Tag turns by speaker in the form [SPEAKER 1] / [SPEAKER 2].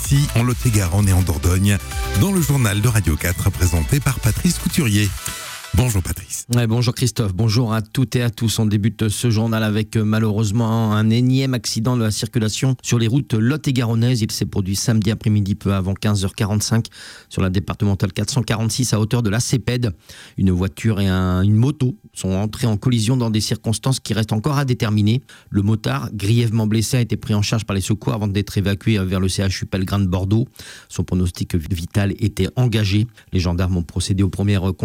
[SPEAKER 1] ici en Lot-et-Garonne et en Dordogne, dans le journal de Radio 4 présenté par Patrice Couturier. Bonjour Patrice.
[SPEAKER 2] Bonjour Christophe, bonjour à toutes et à tous. On débute ce journal avec malheureusement un énième accident de la circulation sur les routes lot-et-garonnaises. Il s'est produit samedi après-midi peu avant 15h45 sur la départementale 446 à hauteur de la Cépède. Une voiture et une moto sont entrés en collision dans des circonstances qui restent encore à déterminer. Le motard, grièvement blessé, a été pris en charge par les secours avant d'être évacué vers le CHU Pellegrin de Bordeaux. Son pronostic vital était engagé. Les gendarmes ont procédé aux premières